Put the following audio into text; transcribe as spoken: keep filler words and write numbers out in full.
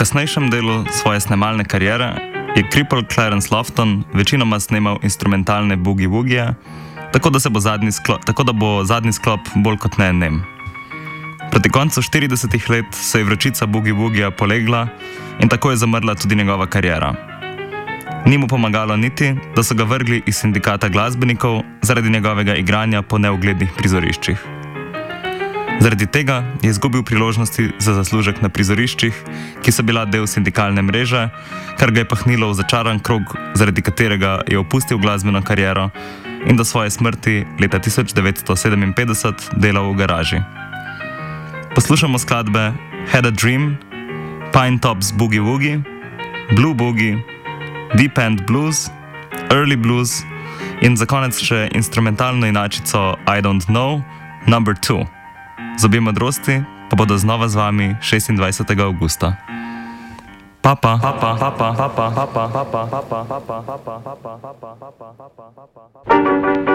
kasnejšem delu svoje snemalne kariere je cripple Clarence Lofton večinoma snemal instrumentalne boogie-woogije, tako da, se bo zadnji sklop, tako da bo zadnji sklop bolj kot ne nem. Proti koncu štiridesetih let se je vročica boogie-woogija polegla in tako je zamrla tudi njegova kariera. Ni mu pomagalo niti, da so ga vrgli iz sindikata glasbenikov zaradi njegovega igranja po neuglednih prizoriščih. Zaradi tega je izgubil priložnosti za zaslužek na prizoriščih, ki so bila del sindikalne mreže, kar ga je pahnilo v začaran krog, zaradi katerega je opustil glasbeno kariero in do svoje smrti leta tisoč devetsto sedeminpetdeset delal v garaži. Poslušamo skladbe Had a Dream, Pinetops Boogie-Woogie, Blue Boogie, Deep End Blues, Early Blues in za konec še instrumentalno inačico I Don't Know, number two. Zobje modrosti pa bodo znova z vami šestindvajsetega avgusta. Papa, papa, papa, papa, papa, papa, papa, papa, papa, papa, papa, papa, papa.